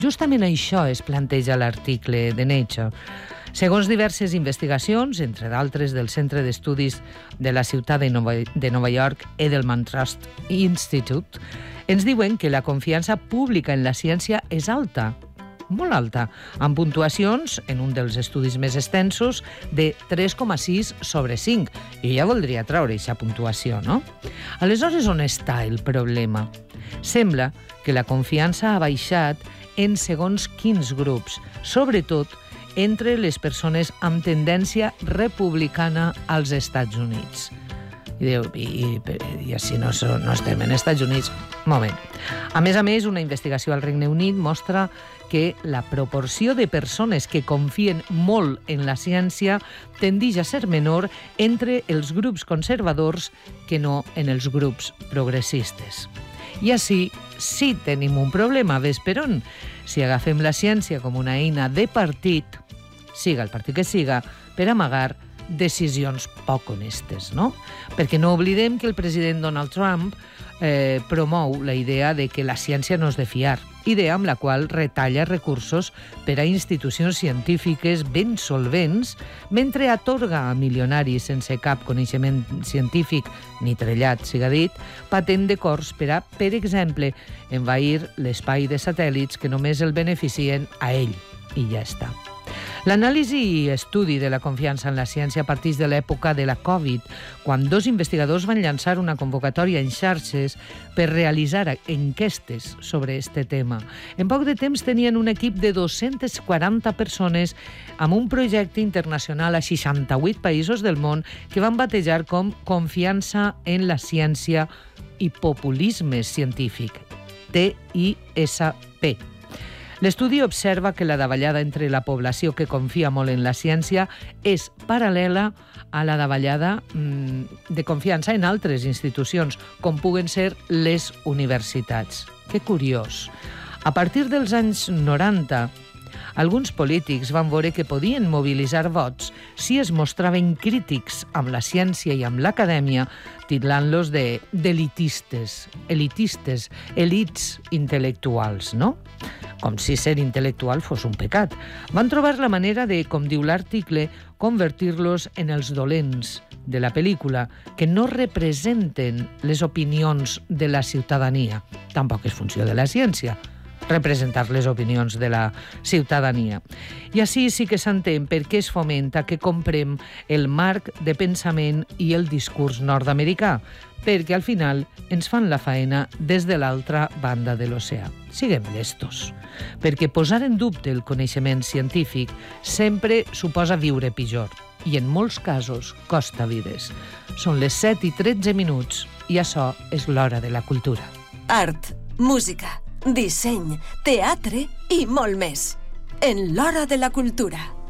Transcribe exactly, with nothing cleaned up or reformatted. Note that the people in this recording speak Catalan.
Justament això es planteja a l'article de Nature. Segons diverses investigacions, entre d'altres del Centre d'Estudis de la ciutat de Nova, de Nova York, Edelman Trust Institute, ens diuen que la confiança pública en la ciència és alta, molt alta, amb puntuacions, en un dels estudis més extensos, de tres coma sis sobre cinc. Jo ja voldria treure aquesta puntuació, no? Aleshores, on està el problema? Sembla que la confiança ha baixat en segons quins grups, sobretot entre les persones amb tendència republicana als Estats Units. I diu, i, i, i així no, no estem en Estats Units. Moment. A més a més, una investigació al Regne Unit mostra que la proporció de persones que confien molt en la ciència tendeix a ser menor entre els grups conservadors que no en els grups progressistes. I així sí tenim un problema, ves per on? Si agafem la ciència com una eina de partit, siga el partit que siga, per amagar decisions poc honestes, no? Perquè no oblidem que el president Donald Trump eh, promou la idea de que la ciència no és de fiar, idea amb la qual retalla recursos per a institucions científiques ben solvents, mentre atorga a milionaris sense cap coneixement científic ni trellat, siga dit, patent de cors per a, per exemple, envair l'espai de satèl·lits que només el beneficien a ell, i ja està. L'anàlisi i estudi de la confiança en la ciència parteix de l'època de la Covid, quan dos investigadors van llançar una convocatòria en xarxes per realitzar enquestes sobre este tema. En poc de temps tenien un equip de dos-centes quaranta persones amb un projecte internacional a seixanta-vuit països del món que van batejar com Confiança en la ciència i populisme científic, T I S P. L'estudi observa que la davallada entre la població que confia molt en la ciència és paral·lela a la davallada mmm, de confiança en altres institucions, com puguen ser les universitats. Que curiós. A partir dels anys noranta, alguns polítics van veure que podien mobilitzar vots si es mostraven crítics amb la ciència i amb l'acadèmia, titlant-los de d'elitistes, elitistes, elits intel·lectuals, no? Com si ser intel·lectual fos un pecat. Van trobar la manera de, com diu l'article, convertir-los en els dolents de la pel·lícula, que no representen les opinions de la ciutadania. Tampoc és funció de la ciència representar les opinions de la ciutadania. I així sí que s'entén per què es fomenta que comprem el marc de pensament i el discurs nord-americà, perquè al final ens fan la faena des de l'altra banda de l'oceà. Siguem llestos, perquè posar en dubte el coneixement científic sempre suposa viure pitjor i en molts casos costa vides. Són les set i tretze minuts i això és l'hora de la cultura. Art, música, disseny, teatre i molt més. En l'hora de la cultura.